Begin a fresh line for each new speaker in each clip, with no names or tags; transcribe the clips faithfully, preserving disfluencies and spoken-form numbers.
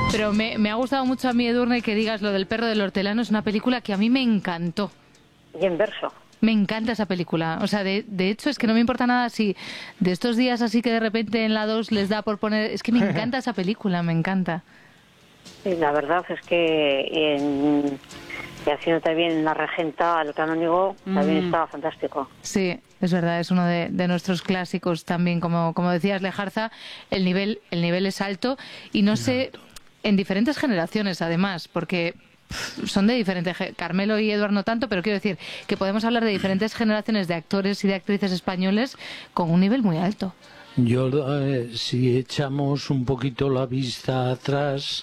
Pero me, me ha gustado mucho a mí, Edurne, que digas lo del perro del hortelano. Es una película que a mí me encantó.
Y en verso.
Me encanta esa película. O sea, de, de hecho, es que no me importa nada si de estos días así que de repente en la dos les da por poner... Es que me encanta esa película, me encanta.
Sí, la verdad es que en, y haciendo también La Regenta, El Canónigo, también mm. estaba fantástico.
Sí, es verdad, es uno de, de nuestros clásicos también. Como, como decías, Lejarza, el nivel, el nivel es alto y no sé, en diferentes generaciones además, porque... son de diferentes, Carmelo y Eduard no tanto, pero quiero decir que podemos hablar de diferentes generaciones de actores y de actrices españoles con un nivel muy alto.
Yo, eh, si echamos un poquito la vista atrás,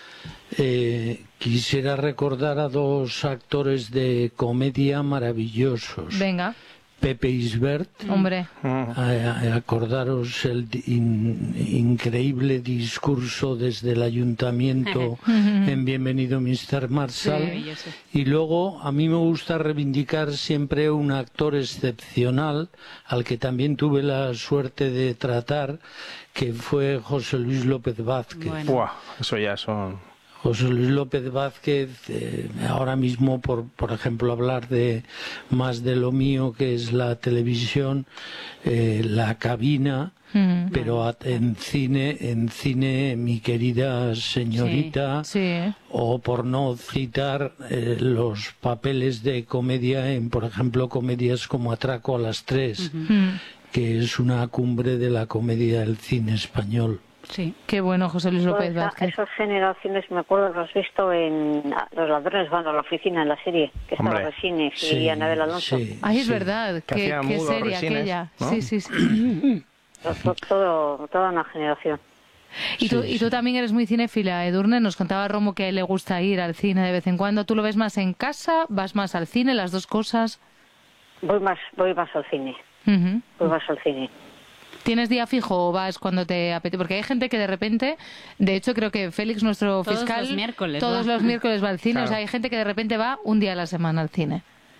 eh, quisiera recordar a dos actores de comedia maravillosos.
Venga.
Pepe Isbert,
hombre,
acordaros el in, increíble discurso desde el ayuntamiento en Bienvenido mister Marshall,
sí,
y luego a mí me gusta reivindicar siempre un actor excepcional al que también tuve la suerte de tratar, que fue José Luis López Vázquez.
Bueno. Buah, eso ya son...
José Luis López Vázquez, eh, ahora mismo, por, por ejemplo, hablar de más de lo mío, que es la televisión, eh, La Cabina, mm. pero en cine, en cine, Mi querida señorita,
sí, sí.
O por no citar eh, los papeles de comedia en, por ejemplo, comedias como Atraco a las tres,
uh-huh.
que es una cumbre de la comedia del cine español.
Sí, qué bueno, José Luis López Vázquez.
Esas generaciones, me acuerdo que lo has visto en Los ladrones van a la oficina, en la serie, que estaba Resines
sí,
y Anabel Alonso.
Sí,
Ay, es
sí.
verdad, qué, qué serie aquella. ¿No? Sí, sí, sí.
Todo, toda una generación.
Y tú, sí, y tú también eres muy cinéfila, Edurne. Nos contaba Romo que a él le gusta ir al cine de vez en cuando. ¿Tú lo ves más en casa? ¿Vas más al cine? ¿Las dos cosas?
Voy más, voy más al cine.
Uh-huh.
Voy más al cine.
¿Tienes día fijo o vas cuando te apetece? Porque hay gente que de repente, de hecho creo que Félix, nuestro
todos
fiscal,
los miércoles,
todos
¿va?
los miércoles va al cine.
Claro.
O sea, hay gente que de repente va un día a la semana al cine.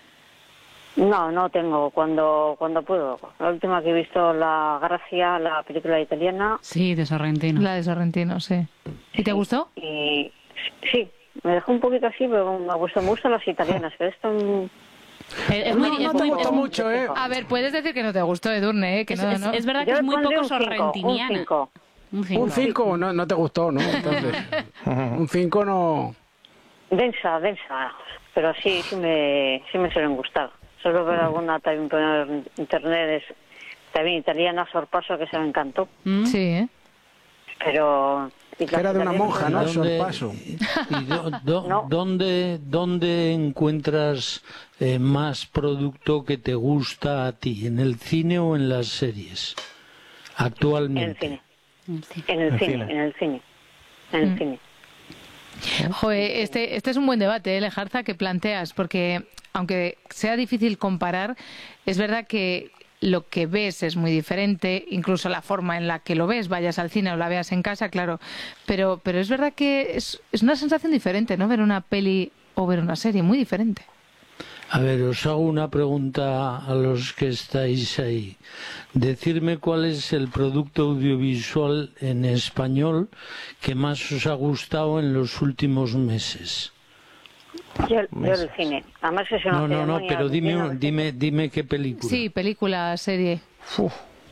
No, no tengo, cuando cuando puedo. La última que he visto, La Gracia, la película italiana.
Sí, de Sorrentino.
La de Sorrentino, sí. ¿Y te gustó?
Y sí, me dejó un poquito así, pero me gustó, me gustan las italianas, pero esto...
Es, es muy,
no,
es
no
muy,
te gustó
es,
mucho, ¿eh?
A ver, puedes decir que no te gustó, Edurne, ¿eh? Que
es,
no,
es,
no.
es verdad que
Yo
es muy poco
un
sorrentiniana.
Un cinco.
Un cinco.
Un cinco no, no te gustó, ¿no? Entonces, un cinco no...
Densa, densa, pero sí, sí me, sí me suelen gustar. Solo ver alguna también por internet, es, también italiana, Sorpaso, que se me encantó.
¿Mm?
Sí, ¿eh?
Pero...
Era de una monja, ¿no?
¿Dónde,
Sorpaso.
y do, do,
no.
¿dónde, ¿Dónde encuentras eh, más producto que te gusta a ti? ¿En el cine o en las series? Actualmente.
En el cine. En el cine, en el cine. En el
Mm.
cine.
Joder, este, este es un buen debate, ¿eh, Lejarza, que planteas, porque aunque sea difícil comparar, es verdad que lo que ves es muy diferente, incluso la forma en la que lo ves, vayas al cine o la veas en casa, claro, pero, pero es verdad que es, es una sensación diferente, ¿no? Ver una peli o ver una serie, muy diferente.
A ver, os hago una pregunta a los que estáis ahí. Decirme cuál es el producto audiovisual en español que más os ha gustado en los últimos meses.
Yo, yo el cine. Además es una
No, no, no, pero dime,
de
dime, dime qué película.
Sí, película, serie.
Uf.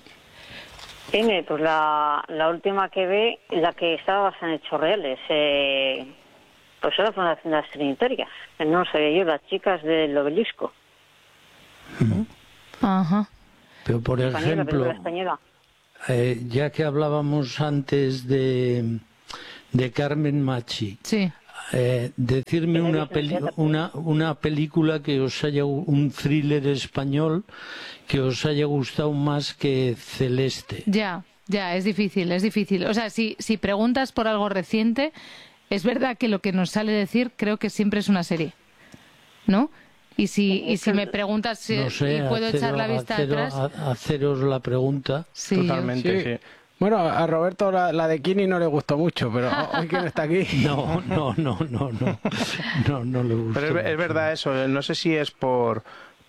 Cine, pues la, la última que ve, la que estaba basada en hechos reales, eh, pues era la Fundación de las Trinitarias. No sabía yo, las chicas del Obelisco.
Ajá.
Pero por
Española,
ejemplo,
película española.
eh, ya que hablábamos antes de, de Carmen Machi,
Sí.
eh, decirme una, peli una, una película que os haya, un thriller español que os haya gustado más que Celeste.
Ya, ya, es difícil, es difícil. O sea, si, si preguntas por algo reciente, es verdad que lo que nos sale decir creo que siempre es una serie, ¿no? Y si, y si me preguntas si
No sé,
y puedo
haceros,
echar la vista
haceros,
atrás...
a, haceros la pregunta.
Sí,
Totalmente,
Sí.
sí.
Bueno, a Roberto la, la de Kini no le gustó mucho, pero hoy que no está aquí...
No, no, no, no, no, no, no le gustó.
Pero es, es verdad eso, no sé si es por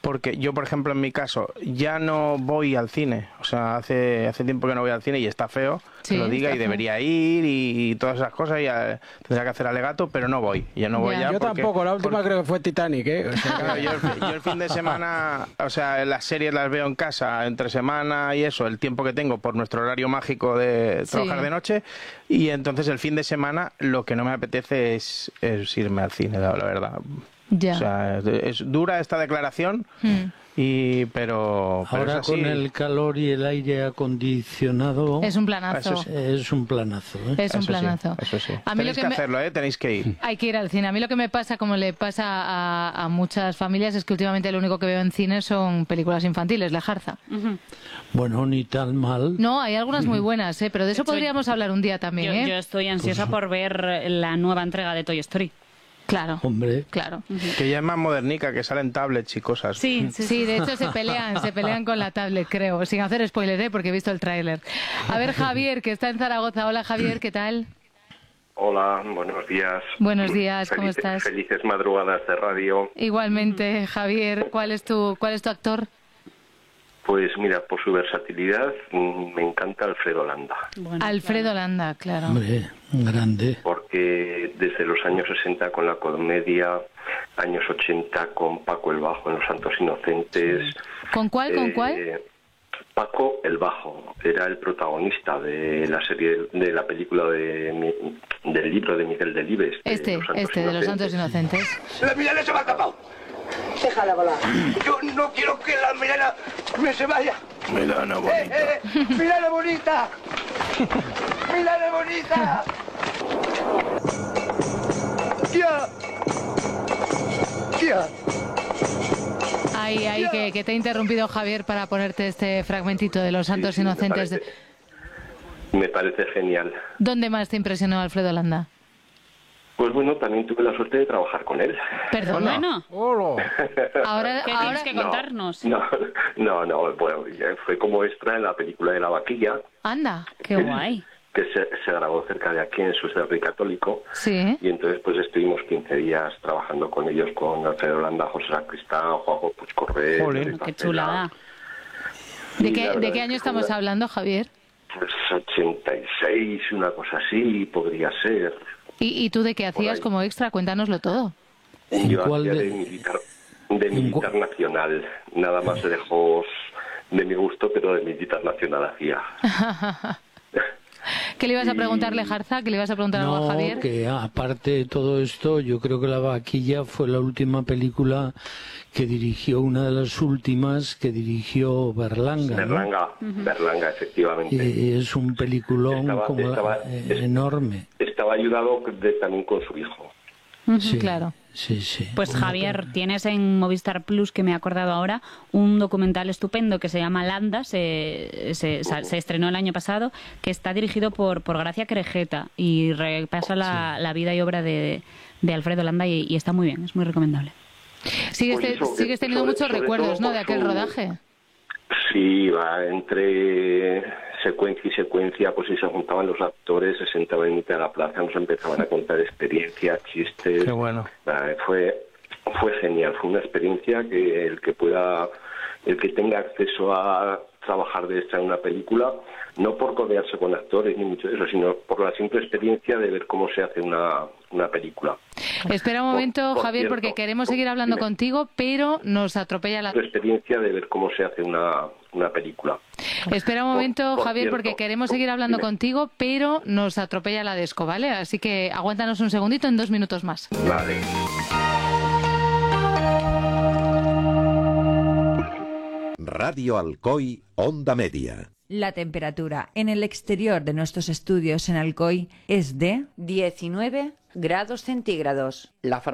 Porque yo, por ejemplo, en mi caso, ya no voy al cine. O sea, hace hace tiempo que no voy al cine y está feo
Sí,
que lo diga
está
y
feo.
debería ir y, y todas esas cosas. Y eh, tendría que hacer alegato, pero no voy. Ya no voy
Ya.
ya.
Yo
porque-
tampoco, la última
porque-
creo que fue Titanic, ¿eh? O sea,
Claro, yo, el fi- yo el fin de semana, o sea, las series las veo en casa entre semana y eso, el tiempo que tengo por nuestro horario mágico de trabajar
Sí.
de noche, y entonces el fin de semana lo que no me apetece es, es irme al cine, la, la verdad.
Ya.
O sea, es, es dura esta declaración,
Hmm.
y pero, pero
Ahora
es así.
con el calor y el aire acondicionado
Es un planazo.
Eso sí.
es un planazo. ¿eh?
Es un
Eso sí,
planazo.
eso sí.
A mí lo
Tenéis
que
que
me-
hacerlo, ¿eh? Tenéis que ir.
Hay que ir al cine. A mí lo que me pasa, como le pasa a, a muchas familias, es que últimamente lo único que veo en cine son películas infantiles, La Jarza.
Bueno, ni tan mal.
No, hay algunas muy buenas, ¿eh? Pero de eso
hecho,
podríamos hablar un día también,
Yo,
¿eh?
yo estoy ansiosa por ver la nueva entrega de Toy Story.
Claro,
Hombre,
claro.
Que ya es más modernica, que salen tablets y cosas.
Sí, sí,
Sí, de hecho se pelean, se pelean con la tablet, creo, sin hacer spoiler, ¿eh? Porque he visto el tráiler. A ver, Javier, que está en Zaragoza. Hola, Javier, ¿qué tal?
Hola, buenos días.
Buenos días, ¿cómo
Felices-
estás?
Felices madrugadas de radio.
Igualmente, Javier, ¿cuál es tu, cuál es tu actor?
Pues mira, por su versatilidad mm, me encanta Alfredo Landa,
Bueno,
Alfredo Landa, claro.
hombre, grande.
porque desde los años sesenta con la comedia, años ochenta con Paco el Bajo en Los Santos Inocentes.
¿Con cuál, con
eh,
cuál?
Paco el Bajo era el protagonista de la serie, de la película de, mi- del libro de Miguel Delibes. de
Este,
Los Santos
este, de los Santos
Inocentes.
Inocentes.
¡La Milena se me ha escapado!
Déjala volar.
Yo no quiero que la Milena me se vaya.
Milana bonita.
¡Eh, eh! ¡Milena bonita! ¡Milena bonita! ¡Tía! ¡Tía!
Ay, ay, que, que te he interrumpido, Javier, para ponerte este fragmentito de los Santos
Sí, sí, me
Inocentes.
parece- Me parece genial.
¿Dónde más te impresionó Alfredo Landa?
Pues bueno, también tuve la suerte de trabajar con él.
Perdona.
Bueno,
¡Hola!
Ahora,
¿qué
ahora,
tienes que contarnos?
No, no, no, bueno, ya fue como extra en la película de La Vaquilla,
anda.
Qué guay.
que se, se grabó cerca de aquí en Suceder Católico,
Sí.
y entonces pues estuvimos quince días trabajando con ellos, con Alfredo Landa, José Sacristán, Juanjo Puigcorrés.
Jolín.
David
Qué
Pacela.
chulada.
¿De
Y
qué,
la
de
verdad
qué
es
año
que
estamos
fue una-
hablando, Javier?
Pues ochenta y seis, una cosa así, podría ser.
¿Y, y tú de qué
Por
hacías
ahí.
como extra? Cuéntanoslo todo.
¿En
Yo
cuál
hacía
de-
de militar, de
en
militar
cu-
nacional, nada más lejos de mi gusto, pero de militar nacional hacía.
¿Qué le ibas a
Y-
preguntarle, Jarza? ¿Qué le ibas a preguntar algo a
No,
Javier?
que aparte de todo esto, yo creo que La Vaquilla fue la última película que dirigió, una de las últimas que dirigió Berlanga, ¿no?
Berlanga, Berlanga, efectivamente.
Y es un peliculón
Estaba-
como
estaba-
eh,
es-
enorme.
Estaba ayudado de- también con su hijo.
Ujú,
Sí,
claro.
Sí, sí.
Pues
Una
Javier, tienes en Movistar Plus, que me he acordado ahora, un documental estupendo que se llama Landa, se, se, sa- se estrenó el año pasado, que está dirigido por, por Gracia Querejeta y repasa la, la vida y obra de, de Alfredo Landa y, y está muy bien, es muy recomendable.
Sigues,
Pues
te-
eso,
sigues teniendo
sobre-
muchos
sobre
recuerdos,
todo
¿no?
por
De aquel
su-
rodaje.
Sí, va entre secuencia y secuencia, pues si se juntaban los actores, se sentaban en mitad de la plaza, nos empezaban a contar experiencias, chistes.
Qué bueno.
Va, Fue, fue genial, fue una experiencia que el que pueda, el que tenga acceso a trabajar de esta en una película, no por codearse con actores ni mucho de eso, sino por la simple experiencia de ver cómo se hace una, una película.
Espera un momento,
por
Javier,
cierto,
porque queremos
por-
seguir hablando
dime.
contigo, pero nos atropella la...
La experiencia de ver cómo se hace una, una película.
Espera un momento,
por
Javier,
cierto,
porque queremos
por-
seguir hablando
dime.
contigo, pero nos atropella la desco, ¿vale? Así que aguántanos un segundito, en dos minutos más.
Vale.
Radio Alcoy, Onda Media.
La temperatura en el exterior de nuestros estudios en Alcoy es de
diecinueve grados centígrados. La